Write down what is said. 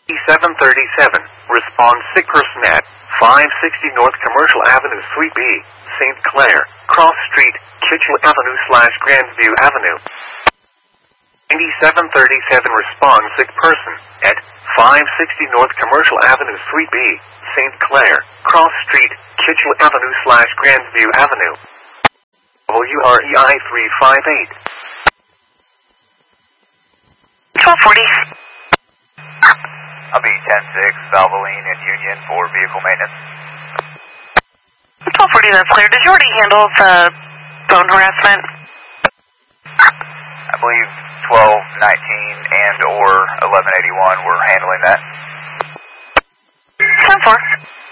737, respond sick person at 560 North Commercial Avenue, Suite B, St. Clair, Cross Street, Kitchell Avenue / Grandview Avenue. 9737, respond sick person at 560 North Commercial Avenue, Suite B, St. Clair, Cross Street, Kitchell Avenue / Grandview Avenue. WREI 358. 1240. I'll be 10-6, Valvoline and Union for vehicle maintenance. 1240, that's clear. Did you already handle the phone harassment? I believe 1219 and or 1181 were handling that. 10-4.